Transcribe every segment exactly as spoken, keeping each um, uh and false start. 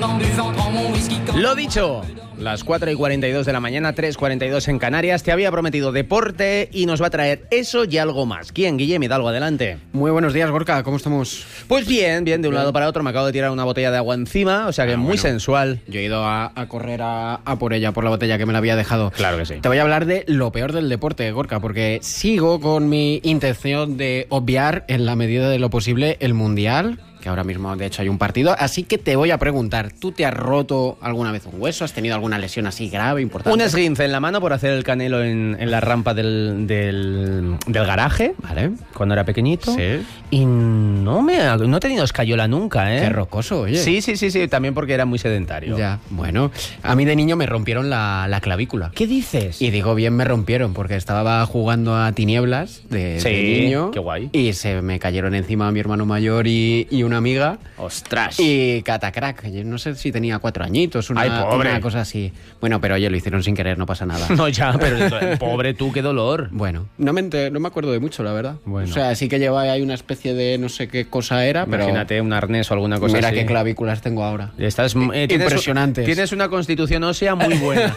Lo dicho, las cuatro y cuarenta y dos de la mañana, tres y cuarenta y dos en Canarias. Te había prometido deporte y nos va a traer eso y algo más. ¿Quién? Guillem Hidalgo, adelante. Muy buenos días, Gorka, ¿cómo estamos? Pues bien, bien, de un bien. lado para otro. Me acabo de tirar una botella de agua encima, o sea que ah, muy bueno. sensual. Yo he ido a, a correr a, a por ella, por la botella que me la había dejado. Claro que sí. Te voy a hablar de lo peor del deporte, Gorka, porque sigo con mi intención de obviar en la medida de lo posible el Mundial, que ahora mismo de hecho hay un partido, así que te voy a preguntar, ¿tú te has roto alguna vez un hueso? ¿Has tenido alguna lesión así grave, importante? Un esguince en la mano por hacer el canelo en, en la rampa del, del, del garaje, ¿vale? Cuando era pequeñito. Sí. Y no me ha, no he tenido escayola nunca, ¿eh? Qué rocoso, oye. Sí, sí, sí, sí, también porque era muy sedentario. Ya, bueno, a mí de niño me rompieron la, la clavícula. ¿Qué dices? Y digo bien me rompieron, porque estaba jugando a tinieblas de, sí, de niño. Qué guay. Y se me cayeron encima mi hermano mayor y, y una amiga. ¡Ostras! Y catacrack, no sé si tenía cuatro añitos, una, Ay, pobre. una cosa así. Bueno, pero oye, lo hicieron sin querer, no pasa nada. No, ya, pero pobre tú, qué dolor. Bueno, no me, enter, no me acuerdo de mucho, la verdad. Bueno. O sea, sí que llevaba ahí una especie de no sé qué cosa era, pero... Imagínate un arnés o alguna cosa mira así. Mira qué clavículas tengo ahora. Estás eh, tienes, impresionantes. Tienes una constitución ósea muy buena.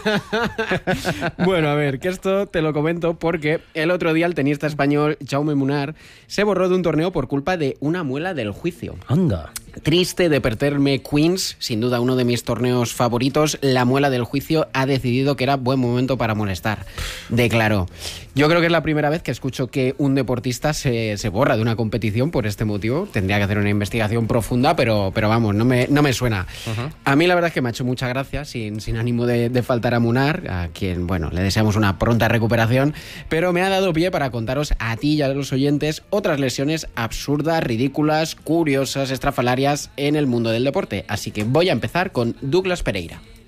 Bueno, a ver, que esto te lo comento porque el otro día el tenista español Jaume Munar se borró de un torneo por culpa de una muela del juicio. Anda. Triste de perderme Queens, sin duda uno de mis torneos favoritos, la muela del juicio ha decidido que era buen momento para molestar. Declaró. Yo creo que es la primera vez que escucho que un deportista se, se borra de una competición por este motivo. Tendría que hacer una investigación profunda, pero, pero vamos, no me, no me suena. Uh-huh. A mí la verdad es que me ha hecho mucha gracia, sin, sin ánimo de, de faltar a Munar, a quien, bueno, le deseamos una pronta recuperación, pero me ha dado pie para contaros a ti y a los oyentes otras lesiones absurdas, ridículas, curiosas, estrafalarias en el mundo del deporte. Así que voy a empezar con Douglas Pereira.